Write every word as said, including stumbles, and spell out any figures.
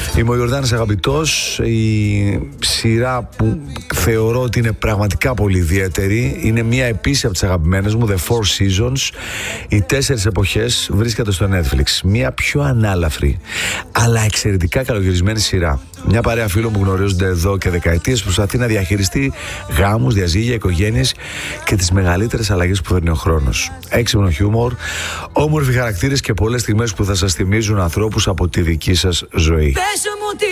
Είμαι ο Ιορδάνης Αγαπητός. Η σειρά που θεωρώ ότι είναι πραγματικά πολύ ιδιαίτερη είναι μία επίσης από τις αγαπημένες μου, The Four Seasons. Οι τέσσερις εποχές βρίσκεται στο Netflix. Μία πιο ανάλαφρη αλλά εξαιρετικά καλογυρισμένη σειρά. Μια παρέα φίλων που γνωρίζονται εδώ και δεκαετίες προσπαθεί να διαχειριστεί γάμους, διαζύγια, οικογένειες και τις μεγαλύτερες αλλαγές που φέρνει ο χρόνος. Έξυπνο χιούμορ, όμορφοι χαρακτήρες και πολλές στιγμές που θα σας θυμίζουν ανθρώπους από τη δική σας ζωή.